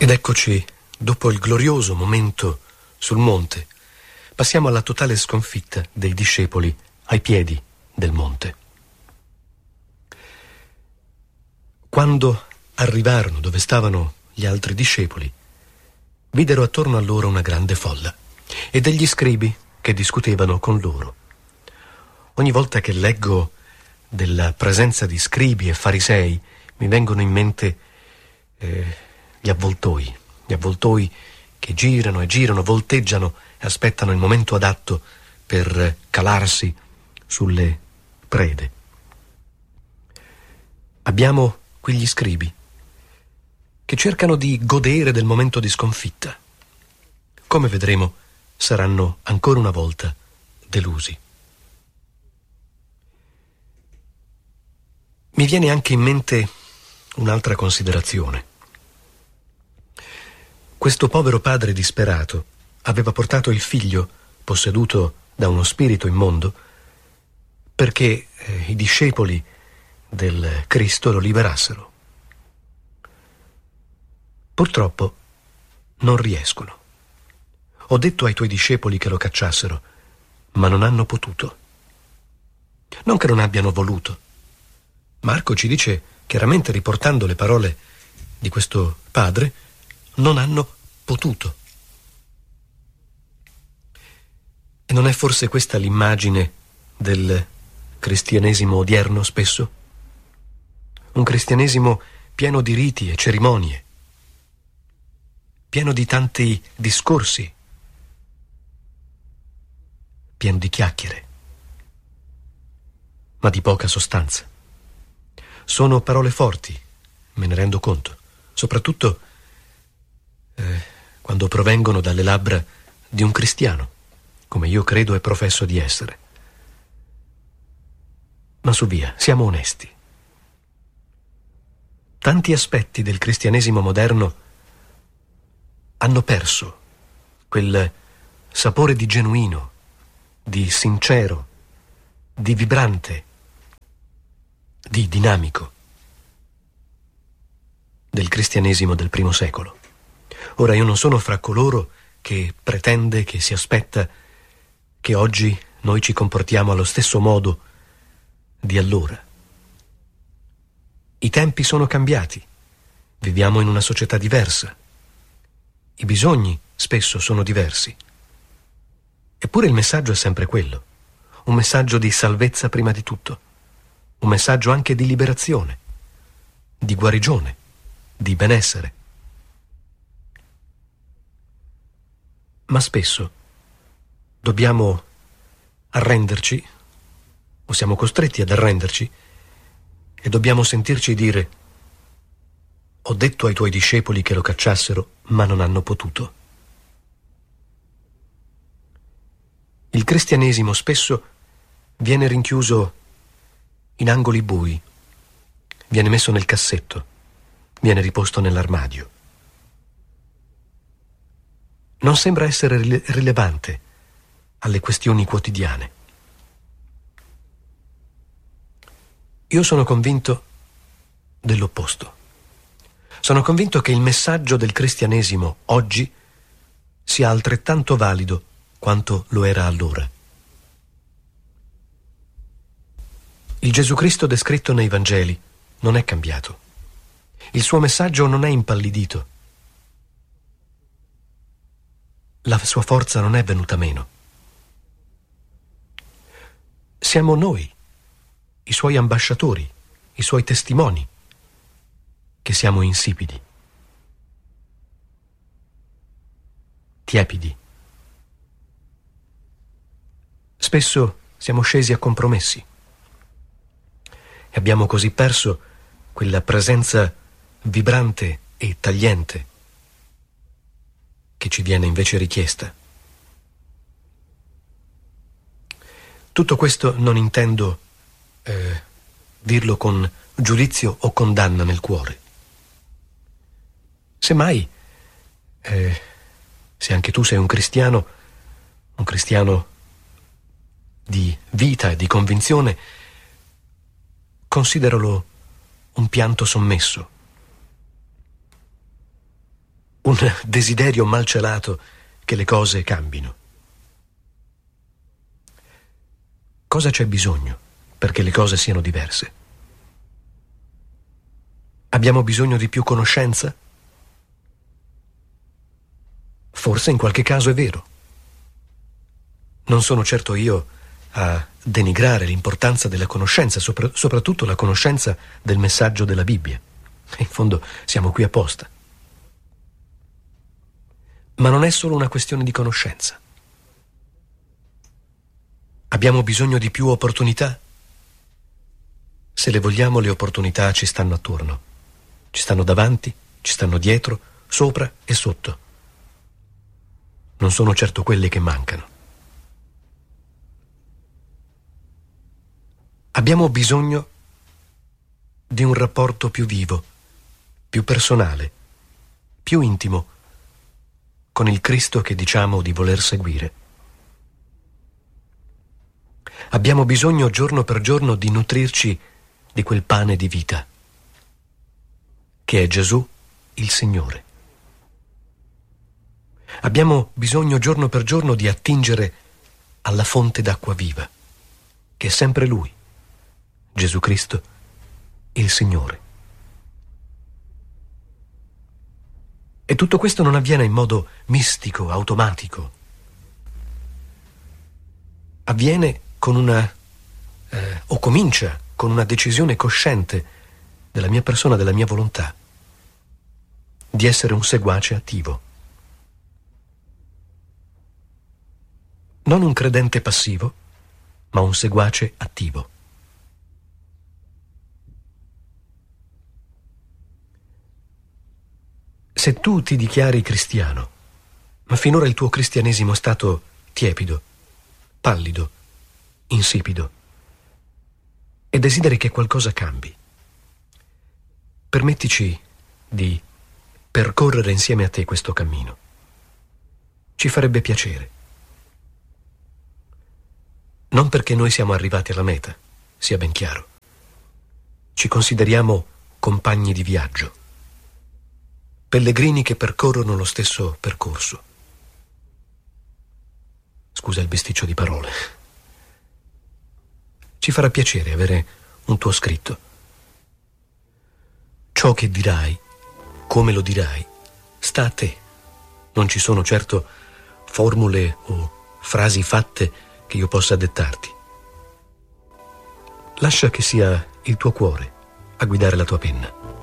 Ed eccoci, dopo il glorioso momento sul monte, passiamo alla totale sconfitta dei discepoli ai piedi del monte. Quando arrivarono dove stavano gli altri discepoli, videro attorno a loro una grande folla e degli scribi che discutevano con loro. Ogni volta che leggo della presenza di scribi e farisei mi vengono in mente gli avvoltoi che girano e girano, volteggiano e aspettano il momento adatto per calarsi sulle prede. Abbiamo quegli scribi che cercano di godere del momento di sconfitta. Come vedremo, saranno ancora una volta delusi. Mi viene anche in mente un'altra considerazione. Questo povero padre disperato aveva portato il figlio, posseduto da uno spirito immondo, perché i discepoli del Cristo lo liberassero. Purtroppo non riescono. Ho detto ai tuoi discepoli che lo cacciassero, ma non hanno potuto. Non che non abbiano voluto. Marco ci dice chiaramente, riportando le parole di questo padre, non hanno potuto. E non è forse questa l'immagine del cristianesimo odierno spesso? Un cristianesimo pieno di riti e cerimonie, pieno di tanti discorsi, pieno di chiacchiere, ma di poca sostanza. Sono parole forti, me ne rendo conto, soprattutto quando provengono dalle labbra di un cristiano, come io credo e professo di essere. Ma su via, siamo onesti. Tanti aspetti del cristianesimo moderno hanno perso quel sapore di genuino, di sincero, di vibrante, di dinamico del cristianesimo del primo secolo. Ora, io non sono fra coloro che pretende, che si aspetta che oggi noi ci comportiamo allo stesso modo di allora. I tempi sono cambiati, viviamo in una società diversa, i bisogni spesso sono diversi. Eppure il messaggio è sempre quello, un messaggio di salvezza prima di tutto, un messaggio anche di liberazione, di guarigione, di benessere. Ma spesso dobbiamo arrenderci, o siamo costretti ad arrenderci, e dobbiamo sentirci dire: ho detto ai tuoi discepoli che lo cacciassero, ma non hanno potuto. Il cristianesimo spesso viene rinchiuso in angoli bui, viene messo nel cassetto, viene riposto nell'armadio. Non sembra essere rilevante alle questioni quotidiane. Io sono convinto dell'opposto. Sono convinto che il messaggio del cristianesimo oggi sia altrettanto valido quanto lo era allora. Il Gesù Cristo descritto nei Vangeli non è cambiato. Il suo messaggio non è impallidito. La sua forza non è venuta meno. Siamo noi, i suoi ambasciatori, i suoi testimoni, che siamo insipidi, tiepidi. Spesso siamo scesi a compromessi e abbiamo così perso quella presenza vibrante e tagliente che ci viene invece richiesta. Tutto questo non intendo dirlo con giudizio o condanna nel cuore. Semmai, se anche tu sei un cristiano di vita e di convinzione, consideralo un pianto sommesso. un desiderio malcelato che le cose cambino. Cosa c'è bisogno perché le cose siano diverse? Abbiamo bisogno di più conoscenza? Forse in qualche caso è vero. Non sono certo io a denigrare l'importanza della conoscenza, soprattutto la conoscenza del messaggio della Bibbia. In fondo siamo qui apposta. Ma non è solo una questione di conoscenza. Abbiamo bisogno di più opportunità? Se le vogliamo, le opportunità ci stanno attorno. Ci stanno davanti, ci stanno dietro, sopra e sotto. Non sono certo quelle che mancano. Abbiamo bisogno di un rapporto più vivo, più personale, più intimo con il Cristo che diciamo di voler seguire. Abbiamo bisogno giorno per giorno di nutrirci di quel pane di vita, che è Gesù, il Signore. Abbiamo bisogno giorno per giorno di attingere alla fonte d'acqua viva, che è sempre Lui, Gesù Cristo, il Signore. E tutto questo non avviene in modo mistico, automatico. Avviene con o comincia con una decisione cosciente della mia persona, della mia volontà, di essere un seguace attivo. Non un credente passivo, ma un seguace attivo. Se tu ti dichiari cristiano, ma finora il tuo cristianesimo è stato tiepido, pallido, insipido, e desideri che qualcosa cambi, permettici di percorrere insieme a te questo cammino. Ci farebbe piacere. Non perché noi siamo arrivati alla meta, sia ben chiaro. Ci consideriamo compagni di viaggio, pellegrini che percorrono lo stesso percorso. Scusa il bisticcio di parole. Ci farà piacere avere un tuo scritto. Ciò che dirai, come lo dirai, sta a te. Non ci sono certo formule o frasi fatte che io possa dettarti. Lascia che sia il tuo cuore a guidare la tua penna.